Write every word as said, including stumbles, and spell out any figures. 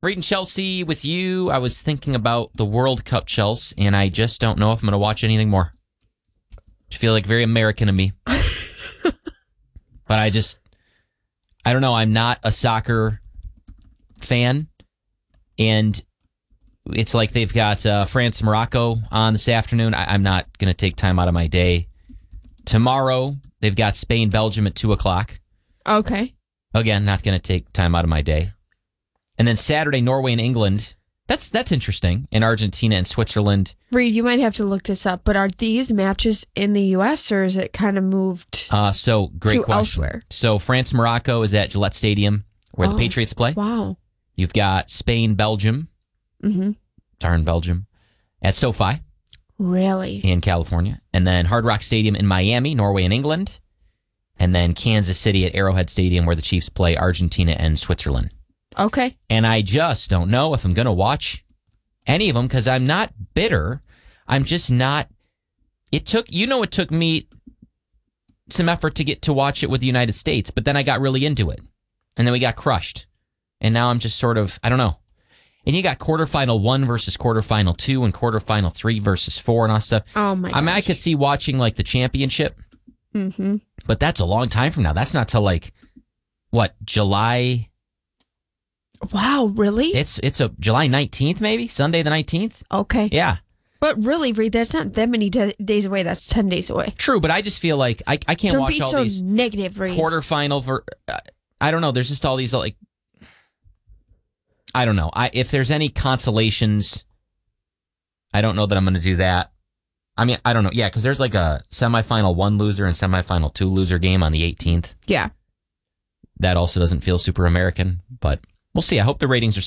Reading Chelsea with you. I was thinking about the World Cup, Chelsea, and I just don't know if I'm going to watch anything more. I feel like very American of me. But I just, I don't know. I'm not a soccer fan, and it's like they've got uh, France Morocco on this afternoon. I, I'm not going to take time out of my day. Tomorrow, they've got Spain Belgium at two o'clock. Okay. Again, not going to take time out of my day. And then Saturday, Norway and England. That's that's interesting. And Argentina and Switzerland. Reed, you might have to look this up, but are these matches in the U S or is it kind of moved Uh, so, great to question. elsewhere? So, France Morocco is at Gillette Stadium, where Oh, the Patriots play. Wow. You've got Spain Belgium. Mm-hmm. Darn Belgium. At SoFi Really? in California. And then Hard Rock Stadium in Miami, Norway and England. And then Kansas City at Arrowhead Stadium, where the Chiefs play Argentina and Switzerland. Okay. And I just don't know if I'm going to watch any of them because I'm not bitter. I'm just not. It took, you know, it took me some effort to get to watch it with the United States, but then I got really into it. And then we got crushed. And now I'm just sort of, I don't know. And you got quarterfinal one versus quarterfinal two and quarterfinal three versus four and all stuff. Oh, my I mean, I gosh. could see watching like the championship, Mm-hmm. but that's a long time from now. That's not till like, what, July? Wow, really? It's it's a July nineteenth, maybe? Sunday the nineteenth? Okay. Yeah. But really, Reed, that's not that many da days away. That's ten days away. True, but I just feel like I, I can't Don't watch be all so these negative, Reed. quarterfinal. Ver- uh, I don't know. There's just all these, like, I don't know. I If there's any consolations, I don't know that I'm going to do that. I mean, I don't know. Yeah, because there's like a semifinal one loser and semifinal two loser game on the eighteenth. Yeah. That also doesn't feel super American, but we'll see. I hope the ratings are